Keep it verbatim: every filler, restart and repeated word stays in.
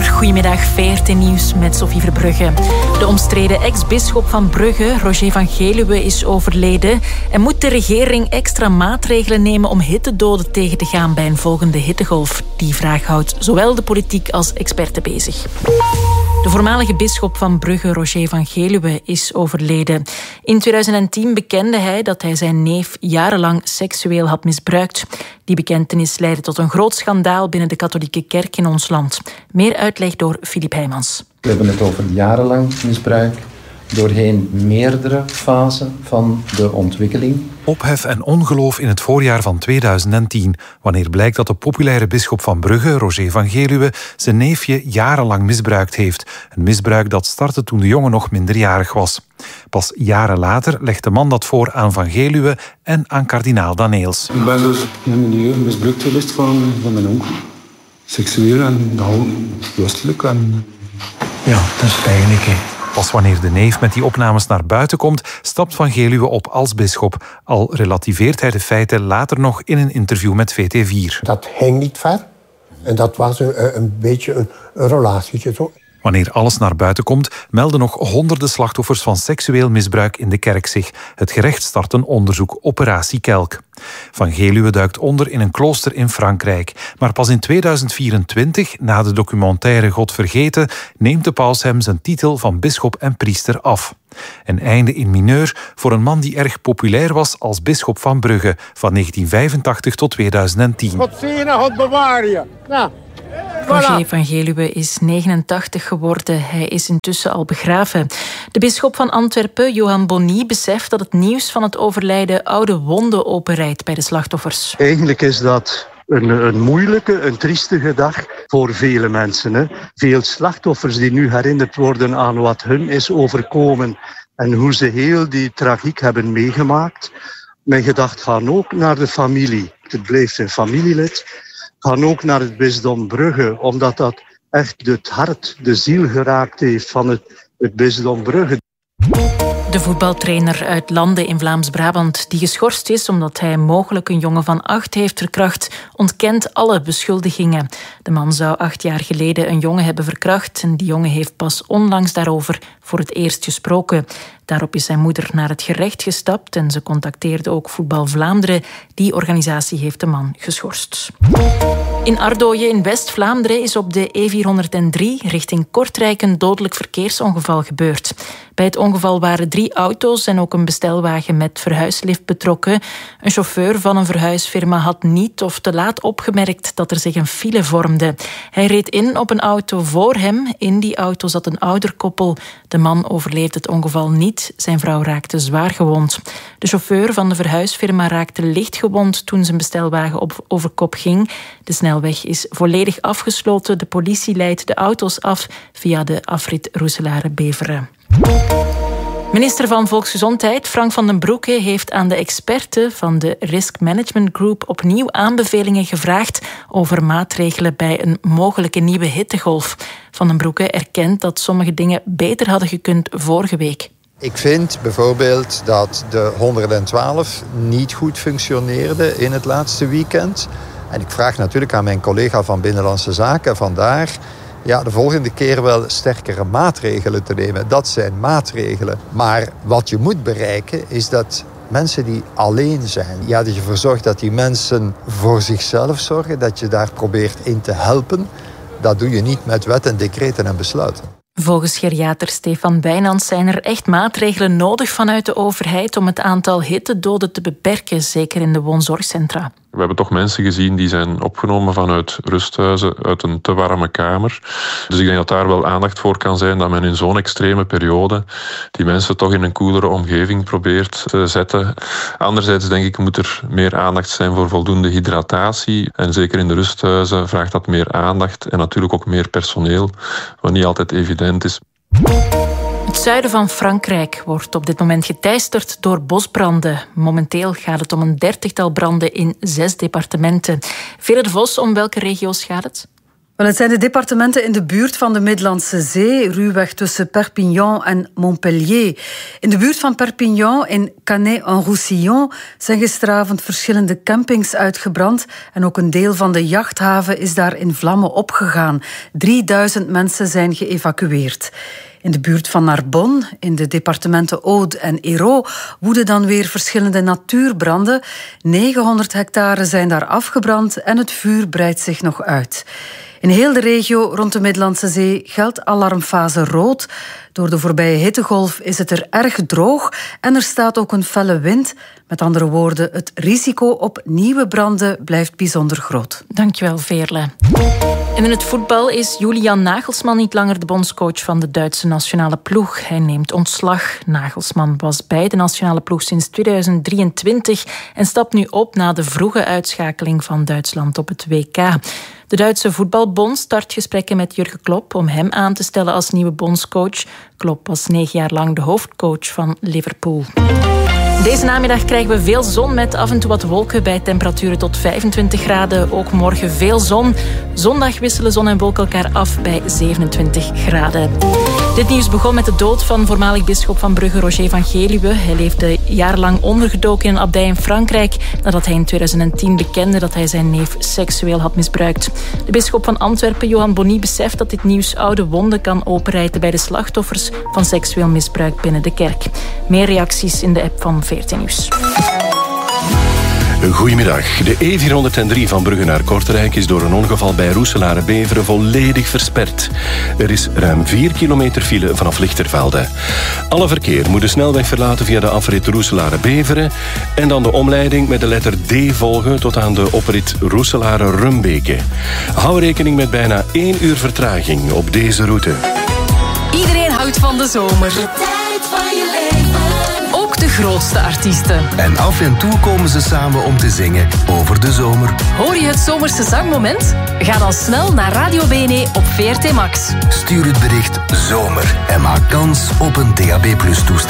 uur, goedemiddag, V R T Nieuws met Sophie Verbrugge. De omstreden ex-bisschop van Brugge, Roger van Geluwe, is overleden en moet de regering extra maatregelen nemen om hittedoden tegen te gaan bij een volgende hittegolf. Die vraag houdt zowel de politiek als experten bezig. De voormalige bisschop van Brugge, Roger van Geluwe, is overleden. In tweeduizend tien bekende hij dat hij zijn neef jarenlang seksueel had misbruikt. Die bekentenis leidde tot een groot schandaal binnen de katholieke kerk in ons land. Meer uitleg door Filip Heijmans. We hebben het over jarenlang misbruik, doorheen meerdere fasen van de ontwikkeling. Ophef en ongeloof in het voorjaar van tweeduizend tien, wanneer blijkt dat de populaire bisschop van Brugge, Roger van Geluwe, zijn neefje jarenlang misbruikt heeft. Een misbruik dat startte toen de jongen nog minderjarig was. Pas jaren later legt de man dat voor aan Van Geluwe en aan kardinaal Daneels. Ik ben dus in een milieu misbruikt geweest van, van mijn onkel. Seksueel en nou, lustelijk. En... Ja, dat is pijnlijk, hè. Pas wanneer de neef met die opnames naar buiten komt, stapt Van Geluwe op als bisschop. Al relativeert hij de feiten later nog in een interview met V T vier. Dat ging niet ver. En dat was een, een beetje een, een relatietje. Zo. Wanneer alles naar buiten komt, melden nog honderden slachtoffers van seksueel misbruik in de kerk zich. Het gerecht start een onderzoek, Operatie Kelk. Van Geluwe duikt onder in een klooster in Frankrijk. Maar pas in tweeduizend vierentwintig, na de documentaire God Vergeten, neemt de paus hem zijn titel van bisschop en priester af. Een einde in mineur voor een man die erg populair was als bisschop van Brugge van negentien vijfentachtig tot tweeduizend tien. God zegen, God bewaar je. Nou. Roger van Geluwe is negenentachtig geworden. Hij is intussen al begraven. De bisschop van Antwerpen, Johan Bonny, beseft dat het nieuws van het overlijden oude wonden openrijdt bij de slachtoffers. Eigenlijk is dat een, een moeilijke, een triestige dag voor vele mensen. Hè. Veel slachtoffers die nu herinnerd worden aan wat hun is overkomen en hoe ze heel die tragiek hebben meegemaakt. Mijn gedachten gaan ook naar de familie. Het blijft een familielid. Gaan ook naar het bisdom Brugge, omdat dat echt het hart, de ziel geraakt heeft van het, het bisdom Brugge. De voetbaltrainer uit Lande in Vlaams-Brabant, die geschorst is omdat hij mogelijk een jongen van acht heeft verkracht, ontkent alle beschuldigingen. De man zou acht jaar geleden een jongen hebben verkracht en die jongen heeft pas onlangs daarover voor het eerst gesproken. Daarop is zijn moeder naar het gerecht gestapt en ze contacteerde ook Voetbal Vlaanderen. Die organisatie heeft de man geschorst. In Ardooien in West-Vlaanderen is op de E vierhonderddrie richting Kortrijk een dodelijk verkeersongeval gebeurd. Bij het ongeval waren drie auto's en ook een bestelwagen met verhuislift betrokken. Een chauffeur van een verhuisfirma had niet of te laat opgemerkt dat er zich een file vormde. Hij reed in op een auto voor hem. In die auto zat een ouderkoppel. De man overleefde het ongeval niet. Zijn vrouw raakte zwaar gewond. De chauffeur van de verhuisfirma raakte licht gewond toen zijn bestelwagen op over kop ging. De snelweg is volledig afgesloten. De politie leidt de auto's af via de afrit Roeselare-Beveren. Minister van Volksgezondheid Frank van den Broeke heeft aan de experten van de Risk Management Group opnieuw aanbevelingen gevraagd over maatregelen bij een mogelijke nieuwe hittegolf. Van den Broeke erkent dat sommige dingen beter hadden gekund vorige week. Ik vind bijvoorbeeld dat de honderdtwaalf niet goed functioneerde in het laatste weekend. En ik vraag natuurlijk aan mijn collega van Binnenlandse Zaken vandaar ja, de volgende keer wel sterkere maatregelen te nemen. Dat zijn maatregelen. Maar wat je moet bereiken is dat mensen die alleen zijn, ja, dat je ervoor zorgt dat die mensen voor zichzelf zorgen, dat je daar probeert in te helpen. Dat doe je niet met wet en decreten en besluiten. Volgens geriater Stefan Wijnands zijn er echt maatregelen nodig vanuit de overheid om het aantal hittedoden te beperken, zeker in de woonzorgcentra. We hebben toch mensen gezien die zijn opgenomen vanuit rusthuizen, uit een te warme kamer. Dus ik denk dat daar wel aandacht voor kan zijn, dat men in zo'n extreme periode die mensen toch in een koelere omgeving probeert te zetten. Anderzijds denk ik moet er meer aandacht zijn voor voldoende hydratatie. En zeker in de rusthuizen vraagt dat meer aandacht en natuurlijk ook meer personeel, wat niet altijd evident is. Het zuiden van Frankrijk wordt op dit moment geteisterd door bosbranden. Momenteel gaat het om een dertigtal branden in zes departementen. Veerle de Vos, om welke regio's gaat het? Wel, het zijn de departementen in de buurt van de Middellandse Zee, ruwweg tussen Perpignan en Montpellier. In de buurt van Perpignan, in Canet-en-Roussillon, zijn gisteravond verschillende campings uitgebrand en ook een deel van de jachthaven is daar in vlammen opgegaan. drieduizend mensen zijn geëvacueerd. In de buurt van Narbonne, in de departementen Aude en Hérault, woeden dan weer verschillende natuurbranden. negenhonderd hectare zijn daar afgebrand en het vuur breidt zich nog uit. In heel de regio rond de Middellandse Zee geldt alarmfase rood. Door de voorbije hittegolf is het er erg droog en er staat ook een felle wind. Met andere woorden, het risico op nieuwe branden blijft bijzonder groot. Dankjewel, Veerle. En in het voetbal is Julian Nagelsman niet langer de bondscoach van de Duitse nationale ploeg. Hij neemt ontslag. Nagelsman was bij de nationale ploeg sinds tweeduizend drieëntwintig en stapt nu op na de vroege uitschakeling van Duitsland op het W K. De Duitse voetbalbond start gesprekken met Jurgen Klopp om hem aan te stellen als nieuwe bondscoach. Klopp was negen jaar lang de hoofdcoach van Liverpool. Deze namiddag krijgen we veel zon met af en toe wat wolken bij temperaturen tot vijfentwintig graden. Ook morgen veel zon. Zondag wisselen zon en wolken elkaar af bij zevenentwintig graden. Dit nieuws begon met de dood van voormalig bisschop van Brugge, Roger van Geluwe. Hij leefde jarenlang ondergedoken in een abdij in Frankrijk nadat hij in tweeduizend tien bekende dat hij zijn neef seksueel had misbruikt. De bisschop van Antwerpen, Johan Bonny, beseft dat dit nieuws oude wonden kan openrijten bij de slachtoffers van seksueel misbruik binnen de kerk. Meer reacties in de app van V R T Nieuws. Goedemiddag. De E vierhonderddrie van Brugge naar Kortrijk is door een ongeval bij Roeselare-Beveren volledig versperd. Er is ruim vier kilometer file vanaf Lichtervelde. Alle verkeer moet de snelweg verlaten via de afrit Roeselare-Beveren en dan de omleiding met de letter D volgen tot aan de oprit Roeselare-Rumbeke. Hou rekening met bijna één uur vertraging op deze route. Iedereen houdt van de zomer. De tijd van je leven. Ook de grootste artiesten. En af en toe komen ze samen om te zingen over de zomer. Hoor je het zomerse zangmoment? Ga dan snel naar Radio B N E op V R T Max. Stuur het bericht zomer en maak kans op een D A B plus toestel.